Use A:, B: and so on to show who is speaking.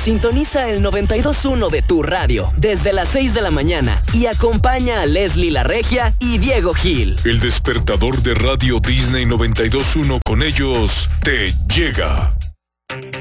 A: Sintoniza el 92.1 de tu radio desde las 6 de la mañana y acompaña a Leslie La Regia y Diego Gil.
B: El despertador de Radio Disney 92.1, con ellos te llega.